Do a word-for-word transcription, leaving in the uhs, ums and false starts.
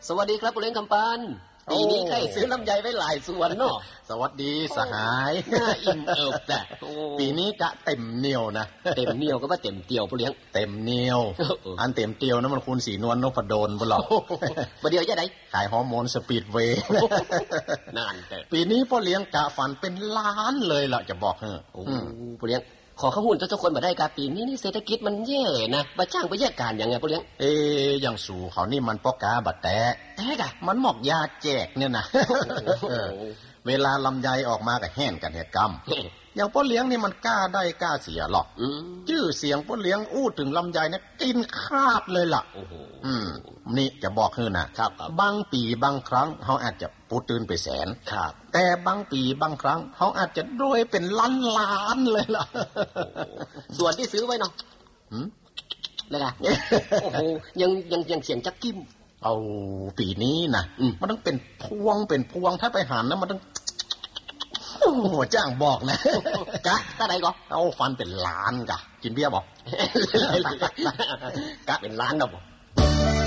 สวัสดีครับปุเล้งคำปานปีนี้ใครซื้อลำไยไว้หลายสวนเนาะสวัสดีสหายน่าอิ่มเอิบแต่ปีนี้กะเต็มเหนียวนะเต็มเหนียวก็ว่าเต็มเตียวปุเล้งเต็มเหนียวอันเต็มเตียวนะมันคุณสีนวลนพดลบ่หรอกบ่เดียวจะได้ขายฮอร์โมนสปีดเวย์นานแต่ปีนี้พ่อเลี้ยงกะฝันเป็นล้านเลยล่ะจะบอกเฮ้อโอ้ปุเล้งขอข้อมูลทุกคนมาได้กาปีนี้นี่เศรษฐกิจมันแย่นะบ่จ้างไปแยกการยังไงปุเล้งเอ๊ยอย่างสู่เขานี่มันปอกาบัดแตะแตกะมันหมอกยาแจกเนี่ยนะเวลาลำไยออกมาก็แห่นกันเหตุกรรมอย่างพ่อเลี้ยงนี่มันกล้าได้กล้าเสียหรอกชื่อเสียงพ่อเลี้ยงอู้ถึงลำไยเนี่ยกินคราบเลยล่ะอืมนี่จะบอกคือนะครับบางปีบางครั้งเขาอาจจะปูตื่นไปแสนครับแต่บางปีบางครั้งเขาอาจจะรวยเป็นล้านล้านเลยล่ะส่วนที่ซื้อไว้เนาะเลยนะโอ้โหยังยังยังเสียงจักกิ้มเอาปีนี้นะมันต้องเป็นพวงเป็นพวงถ้าไปหานะมันต้องหัวจ้างบอกนะกะตาใดก็เอาฟันเป็นล้านกะกินเบี้ยบอกกะเป็นล้านเนาะ